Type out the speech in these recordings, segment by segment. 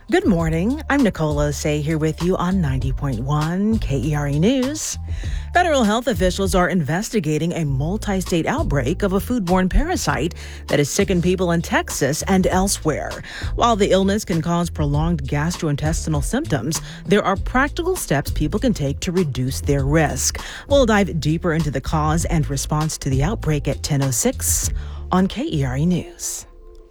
Good morning. I'm Nicola Say here with you on 90.1 KERE News. Federal health officials are investigating a multi-state outbreak of a foodborne parasite that has sickened people in Texas and elsewhere. While the illness can cause prolonged gastrointestinal symptoms, there are practical steps people can take to reduce their risk. We'll dive deeper into the cause and response to the outbreak at 10:06 on KERE News.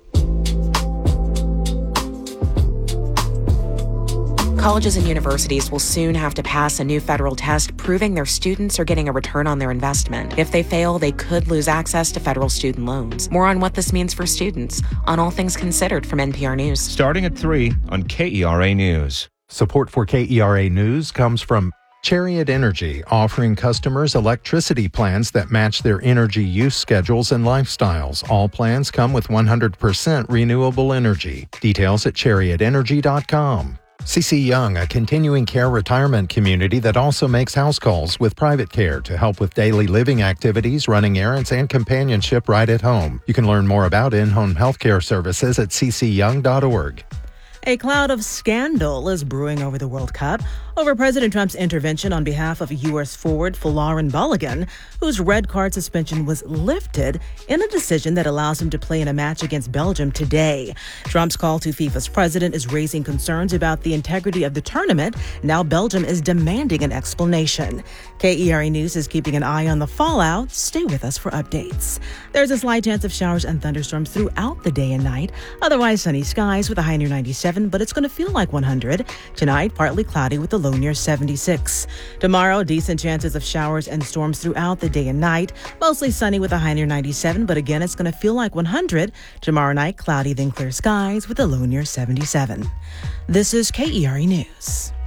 Colleges and universities will soon have to pass a new federal test proving their students are getting a return on their investment. If they fail, they could lose access to federal student loans. More on what this means for students on All Things Considered from NPR News. Starting at 3 on KERE News. Support for KERE News comes from Chariot Energy, offering customers electricity plans that match their energy use schedules and lifestyles. All plans come with 100% renewable energy. Details at chariotenergy.com. CC Young, a continuing care retirement community that also makes house calls with private care to help with daily living activities, running errands, and companionship right at home. You can learn more about in-home healthcare services at ccyoung.org. A cloud of scandal is brewing over the World Cup over President Trump's intervention on behalf of U.S. forward Folarin Balogun, whose red card suspension was lifted in a decision that allows him to play in a match against Belgium today. Trump's call to FIFA's president is raising concerns about the integrity of the tournament. Now Belgium is demanding an explanation. KERE News is keeping an eye on the fallout. Stay with us for updates. There's a slight chance of showers and thunderstorms throughout the day and night. Otherwise, sunny skies with a high near 97, but it's going to feel like 100. Tonight, partly cloudy with a low near 76. Tomorrow, decent chances of showers and storms throughout the day and night. Mostly sunny with a high near 97, but again, it's going to feel like 100. Tomorrow night, cloudy then clear skies with a low near 77. This is KERE News.